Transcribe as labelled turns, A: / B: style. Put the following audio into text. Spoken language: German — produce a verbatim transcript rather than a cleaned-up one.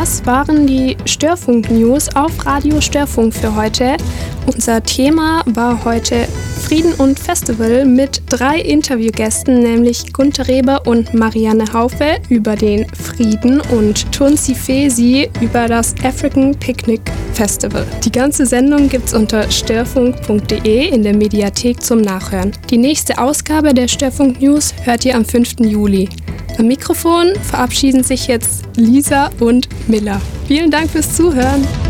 A: Das waren die Störfunk-News auf Radio Störfunk für heute. Unser Thema war heute Frieden und Festival mit drei Interviewgästen, nämlich Gunther Reber und Marianne Haufe über den Frieden und Tunzi Fesi über das African Picnic Festival. Die ganze Sendung gibt's unter störfunk punkt de in der Mediathek zum Nachhören. Die nächste Ausgabe der Störfunk News hört ihr am fünften Juli. Am Mikrofon verabschieden sich jetzt Lisa und Miller. Vielen Dank fürs Zuhören.